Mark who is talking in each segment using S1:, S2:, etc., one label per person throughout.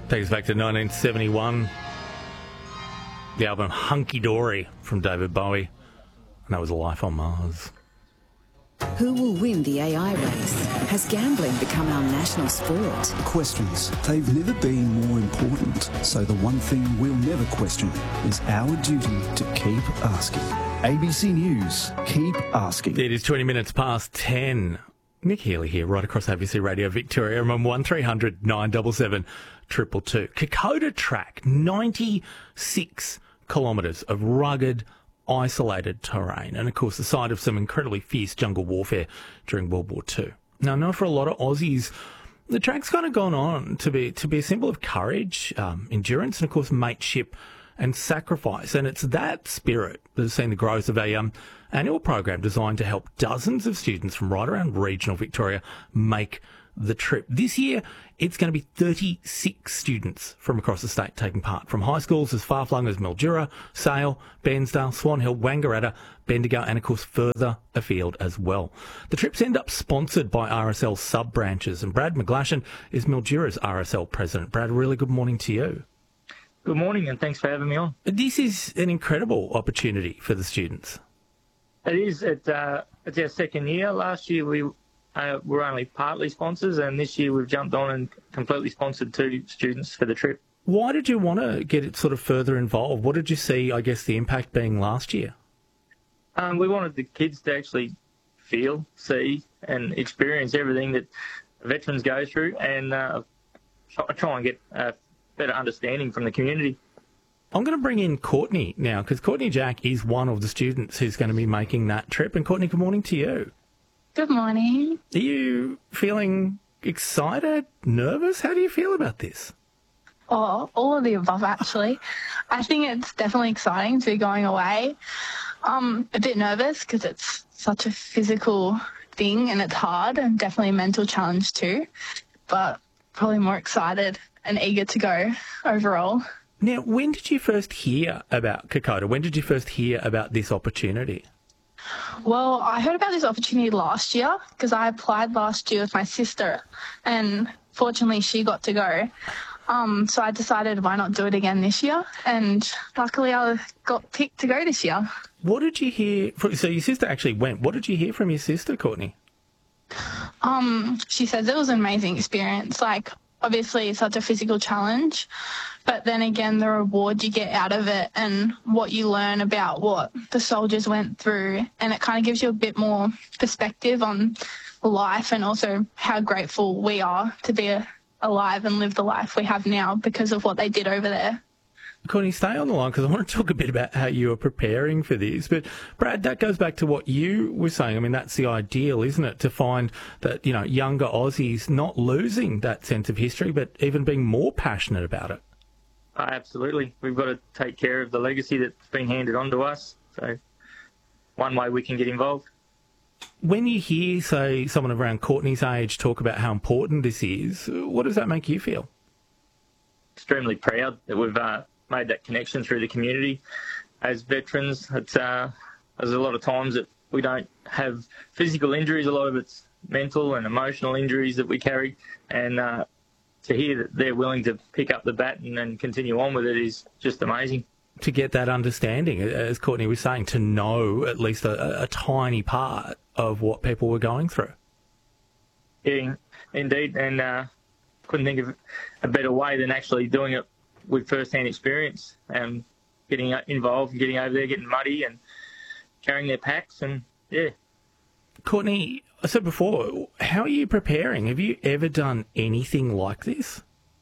S1: Takes us back to 1971. The album Hunky Dory from David Bowie. And that was Life on Mars.
S2: Who will win the AI race? Has gambling become our national sport?
S3: Questions. They've never been more important. So the one thing we'll never question is our duty to keep asking. ABC News. Keep asking.
S1: It is 20 minutes past 10. Nick Healy here, right across ABC Radio Victoria. I'm on 1300 977 222. Kokoda Track, 96 kilometres of rugged, isolated terrain, and of course the site of some incredibly fierce jungle warfare during World War II. Now, I know for a lot of Aussies, the track's kind of gone on to be a symbol of courage, endurance, and of course mateship and sacrifice. And it's that spirit that has seen the growth of a annual program designed to help dozens of students from right around regional Victoria make the trip. This year, it's going to be 36 students from across the state taking part, from high schools as far-flung as Mildura, Sale, Bairnsdale, Swan Hill, Wangaratta, Bendigo, and of course further afield as well. The trips end up sponsored by RSL sub-branches, and Brad McGlashan is Mildura's RSL president. Brad, really good morning to you.
S4: Good morning, and thanks for having me on.
S1: This is an incredible opportunity for the students.
S4: It is. It's our second year. Last year we were only partly sponsors, and this year we've jumped on and completely sponsored 2 students for the trip.
S1: Why did you want to get it sort of further involved? What did you see, I guess, the impact being last year?
S4: We wanted the kids to actually feel, see, and experience everything that veterans go through, and try and get a better understanding from the community.
S1: I'm going to bring in Courtney now, because Courtney Jack is one of the students who's going to be making that trip. And Courtney, good morning to you.
S5: Good morning.
S1: Are you feeling excited, nervous? How do you feel about this?
S5: Oh, all of the above, actually. I think it's definitely exciting to be going away. A bit nervous because it's such a physical thing and it's hard, and definitely a mental challenge too, but probably more excited and eager to go overall.
S1: Now, when did you first hear about Kokoda? When did you first hear about this opportunity?
S5: Well, I heard about this opportunity last year because I applied last year with my sister, and fortunately she got to go. So I decided why not do it again this year, and luckily I got picked to go this year. What
S1: did you hear? So your sister actually went. What did you hear from your sister, Courtney?
S5: She says it was an amazing experience. Like, obviously it's such a physical challenge, but then again, the reward you get out of it and what you learn about what the soldiers went through, and it kind of gives you a bit more perspective on life, and also how grateful we are to be alive and live the life we have now because of what they did over there.
S1: Courtney, stay on the line because I want to talk a bit about how you are preparing for this. But Brad, that goes back to what you were saying. I mean, that's the ideal, isn't it? To find that, you know, younger Aussies not losing that sense of history, but even being more passionate about it.
S4: Absolutely. We've got to take care of the legacy that's been handed on to us. So one way we can get involved.
S1: When you hear, say, someone around Courtney's age talk about how important this is, what does that make you feel?
S4: Extremely proud that we've made that connection through the community. As veterans, it's, there's a lot of times that we don't have physical injuries. A lot of it's mental and emotional injuries that we carry. And to hear that they're willing to pick up the baton and continue on with it is just amazing. To get that understanding, as Courtney was saying, to know at least a tiny part of what people were going through. Yeah, indeed, and couldn't think of a better way than actually doing it with first-hand experience and getting involved and getting over there, getting muddy and carrying their packs, and yeah. Courtney, I said before, how are you preparing? Have you ever done anything like this?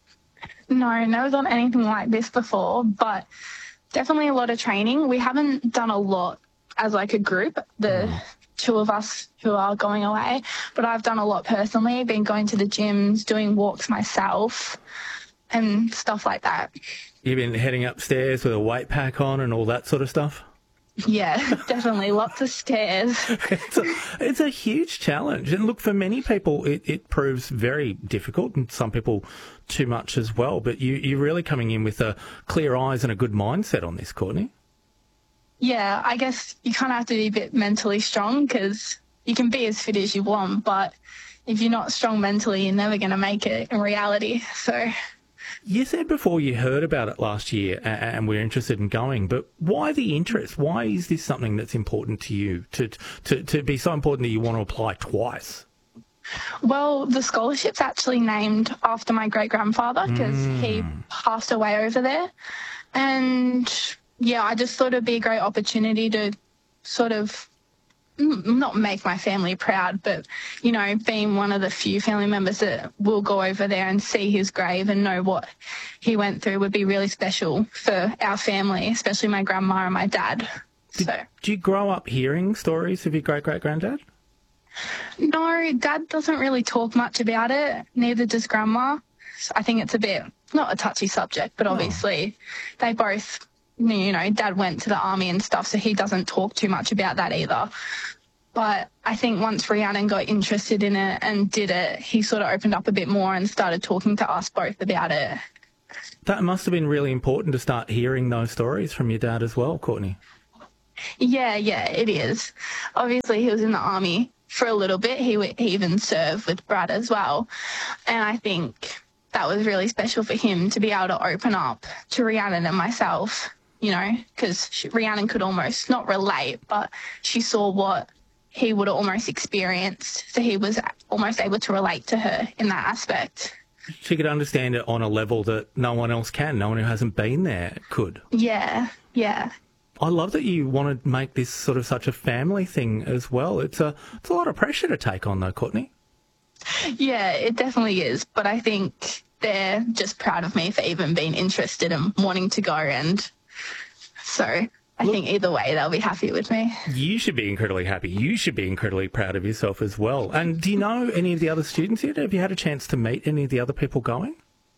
S5: No, never done anything like this before, but definitely a lot of training. We haven't done a lot as like a group, the 2 of us who are going away, but I've done a lot personally, been going to the gyms, doing walks myself and stuff like that. You've been heading upstairs with a weight pack on and all that sort of stuff? Yeah, definitely. Lots of stairs.
S1: It's a huge challenge. And look, for many people, it proves very difficult, and some people too much as well. But you're really coming in with clear eyes and a good mindset on this, Courtney.
S5: Yeah, I guess you kind of have to be a bit mentally strong because you can be as fit as you want, but if you're not strong mentally, you're never going to make it in reality. So
S1: You said before you heard about it last year and we're interested in going, but why the interest? Why is this something that's important to you, to be so important that you want to apply twice?
S5: Well, the scholarship's actually named after my great-grandfather because he passed away over there. And, yeah, I just thought it'd be a great opportunity to sort of not make my family proud, but, you know, being one of the few family members that will go over there and see his grave and know what he went through would be really special for our family, especially my grandma and my dad.
S1: Did you grow up hearing stories of your great-great-granddad?
S5: No, Dad doesn't really talk much about it, neither does Grandma. I think it's a bit, not a touchy subject, but obviously they both, you know, Dad went to the army and stuff, so he doesn't talk too much about that either. But I think once Rhiannon got interested in it and did it, he sort of opened up a bit more and started talking to us both about it.
S1: That must have been really important to start hearing those stories from your dad as well, Courtney.
S5: Yeah, it is. Obviously, he was in the army for a little bit. He even served with Brad as well. And I think that was really special for him to be able to open up to Rhiannon and myself, you know, because Rhiannon could almost not relate, but she saw what he would have almost experienced. So he was almost able to relate to her in that aspect.
S1: She could understand it on a level that no one else can. No one who hasn't been there could.
S5: Yeah.
S1: I love that you want to make this sort of such a family thing as well. It's a lot of pressure to take on, though, Courtney.
S5: Yeah, it definitely is. But I think they're just proud of me for even being interested and wanting to go. And so I think either way, they'll be happy with me.
S1: You should be incredibly happy. You should be incredibly proud of yourself as well. And do you know any of the other students yet? Have you had a chance to meet any of the other people going?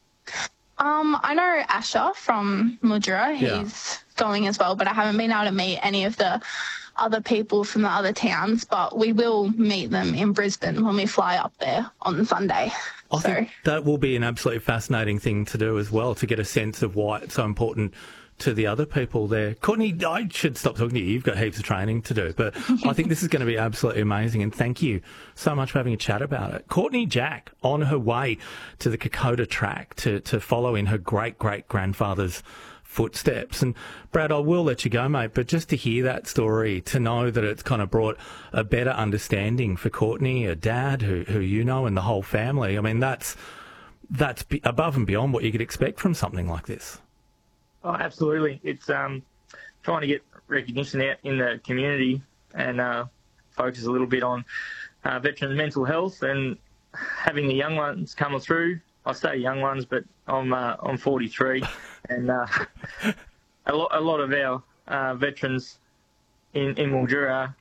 S5: I know Asher from Mildura. He's going as well, but I haven't been able to meet any of the other people from the other towns, but we will meet them in Brisbane when we fly up there on Sunday.
S1: I think that will be an absolutely fascinating thing to do as well, to get a sense of why it's so important to the other people there. Courtney, I should stop talking to you. You've got heaps of training to do, but I think this is going to be absolutely amazing, and thank you so much for having a chat about it. Courtney Jack on her way to the Kokoda track to follow in her great-great-grandfather's footsteps. And Brad, I will let you go, mate, but just to hear that story, to know that it's kind of brought a better understanding for Courtney, her dad, who you know, and the whole family. I mean, that's above and beyond what you could expect from something like this.
S4: Oh, absolutely. It's trying to get recognition out in the community and focus a little bit on veterans' mental health and having the young ones come through. I say young ones, but I'm 43, and a lot of our veterans in Mildura,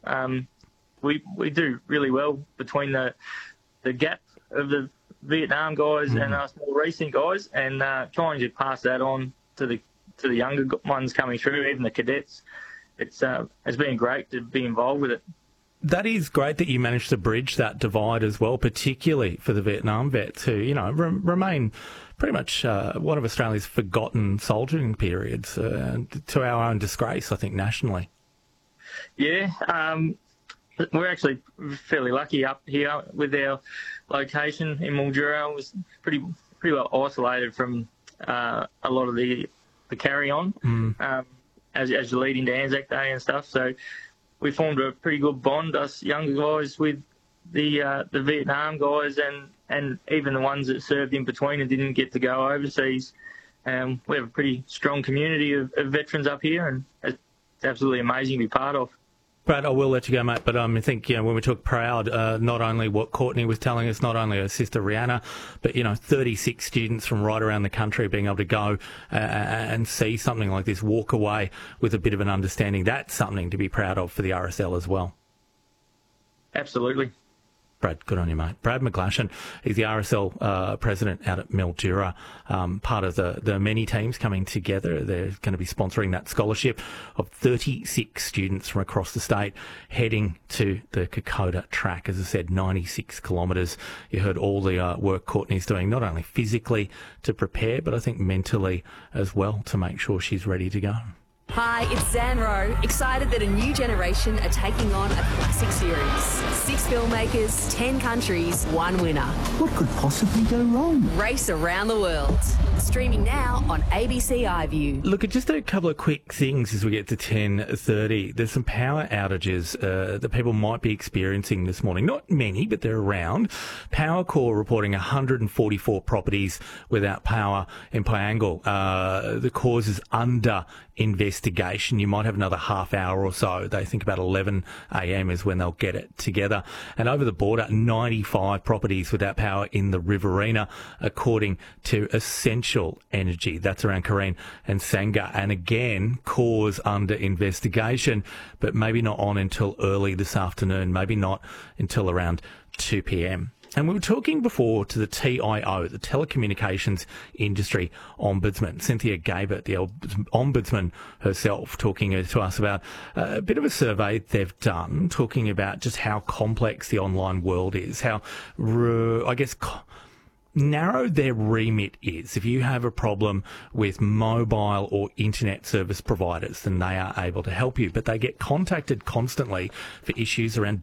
S4: we do really well between the gap of the Vietnam guys and us more recent guys, and trying to pass that on to the younger ones coming through, even the cadets. It's been great to be involved with it.
S1: That is great that you managed to bridge that divide as well, particularly for the Vietnam vets who, you know, remain pretty much one of Australia's forgotten soldiering periods, to our own disgrace, I think, nationally. Yeah,
S4: we're actually fairly lucky up here with our location in Mildura. It was pretty well isolated from a lot of the carry-on as you lead into Anzac Day and stuff. So we formed a pretty good bond, us younger guys, with the Vietnam guys and even the ones that served in between and didn't get to go overseas. We have a pretty strong community of veterans up here, and it's absolutely amazing to be part of.
S1: Brad, I will let you go, mate, but I think, you know, when we talk proud, not only what Courtney was telling us, not only her sister Rhiannon, but, you know, 36 students from right around the country being able to go and see something like this, walk away with a bit of an understanding. That's something to be proud of for the RSL as well.
S4: Absolutely.
S1: Brad, good on you, mate. Brad McGlashan, he's the RSL president out at Mildura, part of the many teams coming together. They're going to be sponsoring that scholarship of 36 students from across the state heading to the Kokoda track. As I said, 96 kilometres. You heard all the work Courtney's doing, not only physically to prepare, but I think mentally as well to make sure she's ready to go.
S6: Hi, it's Zan Rowe, excited that a new generation are taking on a classic series. 6 filmmakers, 10 countries, 1 winner.
S3: What could possibly go wrong?
S6: Race around the world. Streaming now on ABC iView.
S1: Look, just a couple of quick things as we get to 10:30. There's some power outages that people might be experiencing this morning. Not many, but they're around. Powercor reporting 144 properties without power in Piangil. The cause is under investigation. You might have another half hour or so. They think about 11 a.m. is when they'll get it together. And over the border, 95 properties without power in the Riverina, according to Essential Energy. That's around Kareen and Sangha. And again, cause under investigation, but maybe not on until early this afternoon, maybe not until around 2 p.m. And we were talking before to the TIO, the Telecommunications Industry Ombudsman, Cynthia Gabert, the Ombudsman herself, talking to us about a bit of a survey they've done, talking about just how complex the online world is, how, narrow their remit is. If you have a problem with mobile or internet service providers, then they are able to help you. But they get contacted constantly for issues around